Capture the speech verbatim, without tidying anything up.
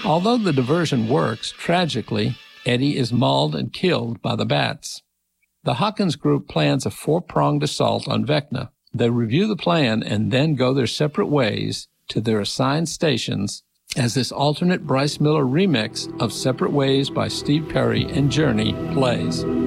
Although the diversion works, tragically, Eddie is mauled and killed by the bats. The Hawkins group plans a four-pronged assault on Vecna. They review the plan and then go their separate ways to their assigned stations as this alternate Bryce Miller remix of Separate Ways by Steve Perry and Journey plays.